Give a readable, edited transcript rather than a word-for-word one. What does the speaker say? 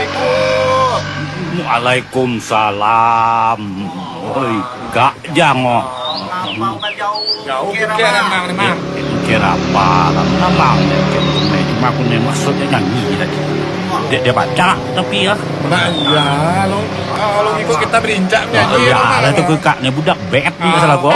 Assalamualaikum. Waalaikumsalam. Oi, Kak Jango. Mau kan jauh. Jauh Kira kira apa? memang memang. Kira apa? Namang cuma aku nih maksudnya nyanyi tadi. Dia baca tapi ya. Nah, iya, kalau ikut kita berinjak nyanyi. Ya, lah itu kakaknya budak bet ni salah gua.